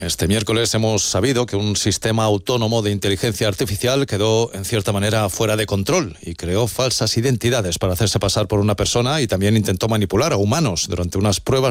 Este miércoles hemos sabido que un sistema autónomo de inteligencia artificial quedó, en cierta manera, fuera de control y creó falsas identidades para hacerse pasar por una persona y también intentó manipular a humanos durante unas pruebas